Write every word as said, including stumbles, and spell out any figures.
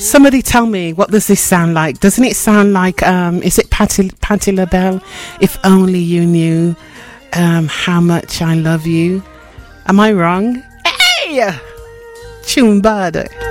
Somebody tell me, what does this sound like? Doesn't it sound like, um, is it Patti, Patti LaBelle? If only you knew um, how much I love you. Am I wrong? Hey! Tune bad.